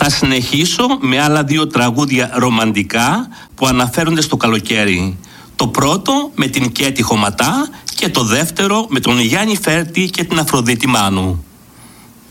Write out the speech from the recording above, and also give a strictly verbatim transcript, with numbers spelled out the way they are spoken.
Θα συνεχίσω με άλλα δύο τραγούδια ρομαντικά που αναφέρονται στο καλοκαίρι. Το πρώτο με την Κέτη Χωματά και το δεύτερο με τον Γιάννη Φέρτη και την Αφροδίτη Μάνου.